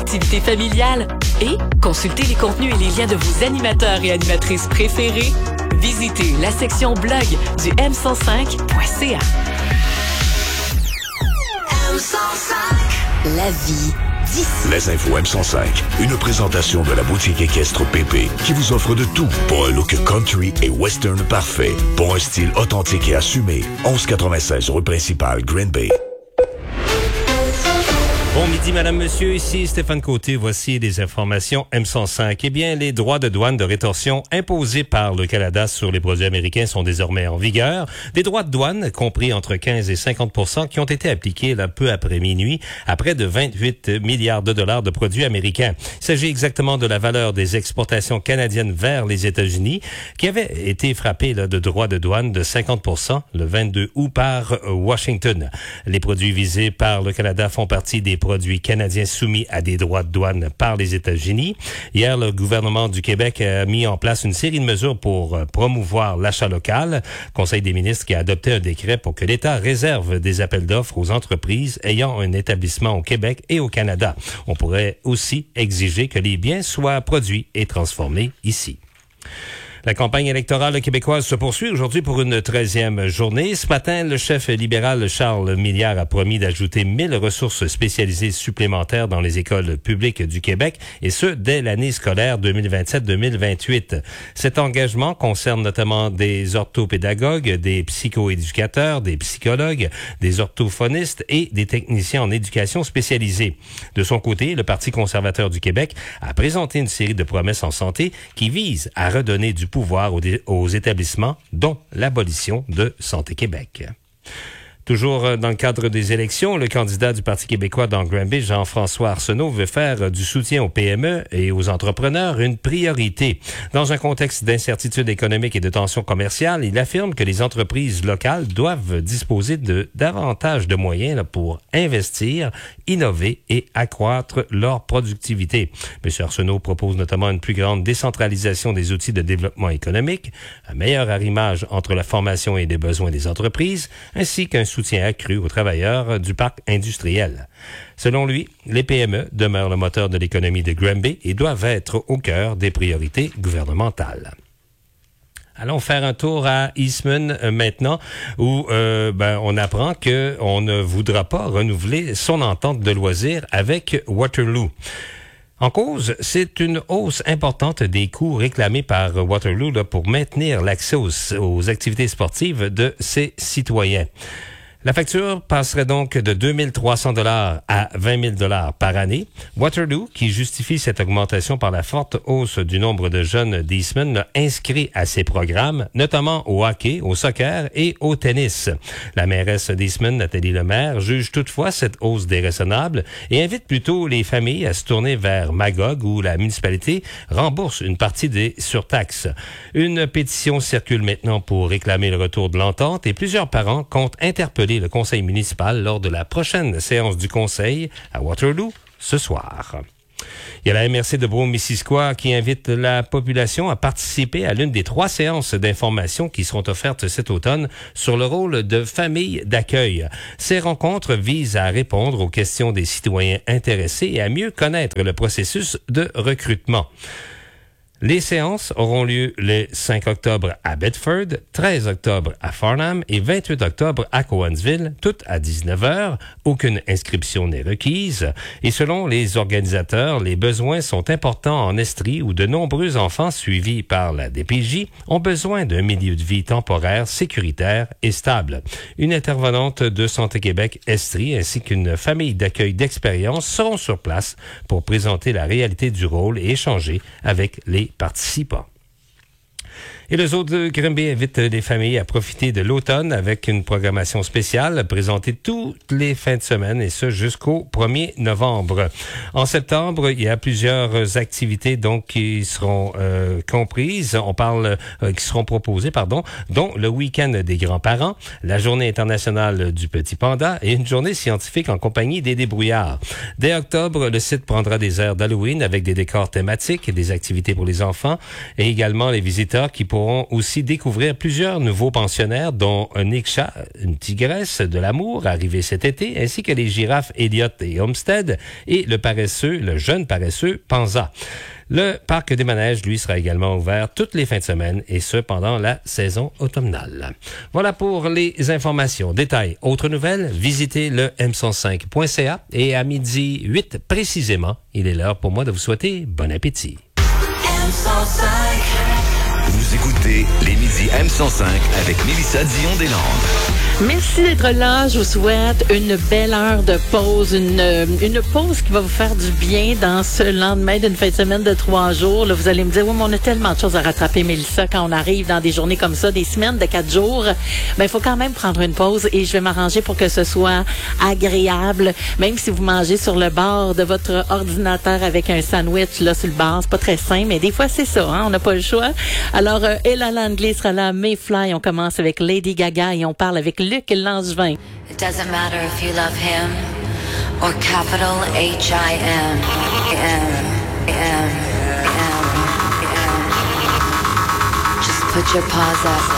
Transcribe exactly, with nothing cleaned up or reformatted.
activités familiales et consultez les contenus et les liens de vos animateurs et animatrices préférés. Visitez la section blog du m cent cinq point c a. M cent cinq. La vie d'ici. Les infos M cent cinq, une présentation de la boutique équestre Pépé qui vous offre de tout pour un look country et western parfait, pour un style authentique et assumé. onze quatre-vingt-seize rue principale, Green Bay. Bon midi, madame, monsieur. Ici Stéphane Côté. Voici les informations M cent cinq. Eh bien, les droits de douane de rétorsion imposés par le Canada sur les produits américains sont désormais en vigueur. Des droits de douane compris entre quinze et cinquante pour cent qui ont été appliqués là, peu après minuit à près de vingt-huit milliards de dollars de produits américains. Il s'agit exactement de la valeur des exportations canadiennes vers les États-Unis qui avait été frappée là, de droits de douane de cinquante pour cent le vingt-deux août par Washington. Les produits visés par le Canada font partie des produits canadiens soumis à des droits de douane par les États-Unis. Hier, le gouvernement du Québec a mis en place une série de mesures pour promouvoir l'achat local. Conseil des ministres qui a adopté un décret pour que l'État réserve des appels d'offres aux entreprises ayant un établissement au Québec et au Canada. On pourrait aussi exiger que les biens soient produits et transformés ici. La campagne électorale québécoise se poursuit aujourd'hui pour une treizième journée. Ce matin, le chef libéral Charles Milliard a promis d'ajouter mille ressources spécialisées supplémentaires dans les écoles publiques du Québec, et ce, dès l'année scolaire deux mille vingt-sept deux mille vingt-huit. Cet engagement concerne notamment des orthopédagogues, des psychoéducateurs, des psychologues, des orthophonistes et des techniciens en éducation spécialisée. De son côté, le Parti conservateur du Québec a présenté une série de promesses en santé qui visent à redonner du pouvoir aux, aux établissements, dont l'abolition de Santé Québec. Toujours dans le cadre des élections, le candidat du Parti québécois dans Granby, Jean-François Arsenault, veut faire du soutien aux P M E et aux entrepreneurs une priorité. Dans un contexte d'incertitude économique et de tension commerciale, il affirme que les entreprises locales doivent disposer de davantage de moyens là, pour investir, innover et accroître leur productivité. M. Arsenault propose notamment une plus grande décentralisation des outils de développement économique, un meilleur arrimage entre la formation et les besoins des entreprises, ainsi qu'un soutien accru aux travailleurs du parc industriel. Selon lui, les P M E demeurent le moteur de l'économie de Granby et doivent être au cœur des priorités gouvernementales. Allons faire un tour à Eastman euh, maintenant, où euh, ben, on apprend qu'on ne voudra pas renouveler son entente de loisirs avec Waterloo. En cause, c'est une hausse importante des coûts réclamés par Waterloo là, pour maintenir l'accès aux, aux activités sportives de ses citoyens. La facture passerait donc de deux mille trois cents dollars à vingt mille dollars par année. Waterloo, qui justifie cette augmentation par la forte hausse du nombre de jeunes d'Eastman, l'a inscrit à ses programmes, notamment au hockey, au soccer et au tennis. La mairesse d'Eastman, Nathalie Lemaire, juge toutefois cette hausse déraisonnable et invite plutôt les familles à se tourner vers Magog, où la municipalité rembourse une partie des surtaxes. Une pétition circule maintenant pour réclamer le retour de l'entente et plusieurs parents comptent interpeller le conseil municipal lors de la prochaine séance du conseil à Waterloo ce soir. Il y a la M R C de Brome-Missisquoi qui invite la population à participer à l'une des trois séances d'information qui seront offertes cet automne sur le rôle de famille d'accueil. Ces rencontres visent à répondre aux questions des citoyens intéressés et à mieux connaître le processus de recrutement. Les séances auront lieu le cinq octobre à Bedford, treize octobre à Farnham et vingt-huit octobre à Cowansville, toutes à dix-neuf heures. Aucune inscription n'est requise. Et selon les organisateurs, les besoins sont importants en Estrie où de nombreux enfants suivis par la D P J ont besoin d'un milieu de vie temporaire, sécuritaire et stable. Une intervenante de Santé Québec Estrie ainsi qu'une famille d'accueil d'expérience seront sur place pour présenter la réalité du rôle et échanger avec les participants. Et le zoo de Granby invite les familles à profiter de l'automne avec une programmation spéciale présentée toutes les fins de semaine et ce jusqu'au premier novembre. En septembre, il y a plusieurs activités donc qui seront euh, comprises, on parle euh, qui seront proposées pardon, dont le week-end des grands-parents, la journée internationale du petit panda et une journée scientifique en compagnie des débrouillards. Dès octobre, le site prendra des airs d'Halloween avec des décors thématiques, des activités pour les enfants et également les visiteurs qui pourront pourront aussi découvrir plusieurs nouveaux pensionnaires, dont Niksha, une tigresse de l'amour, arrivée cet été, ainsi que les girafes Elliot et Homestead, et le paresseux, le jeune paresseux Panza. Le parc des manèges, lui, sera également ouvert toutes les fins de semaine, et ce, pendant la saison automnale. Voilà pour les informations. Détails, autres nouvelles, visitez le m cent cinq point c a, et à midi huit précisément, il est l'heure pour moi de vous souhaiter bon appétit. M cent cinq. Vous écoutez les midis M cent cinq avec Mélissa Dion-Deslandes. Merci d'être là. Je vous souhaite une belle heure de pause, une, une pause qui va vous faire du bien dans ce lendemain d'une fin de semaine de trois jours. Là, vous allez me dire, oui, mais on a tellement de choses à rattraper, Mélissa, quand on arrive dans des journées comme ça, des semaines de quatre jours. Ben, il faut quand même prendre une pause et je vais m'arranger pour que ce soit agréable. Même si vous mangez sur le bord de votre ordinateur avec un sandwich là sur le bord, c'est pas très sain, mais des fois c'est ça, hein, on n'a pas le choix. Alors, euh, Ella Langley sera là, Mayfly. On commence avec Lady Gaga et on parle avec Luc Langevin. It doesn't matter if you love him or capital H I M. M, M, M, M. Just put your paws up.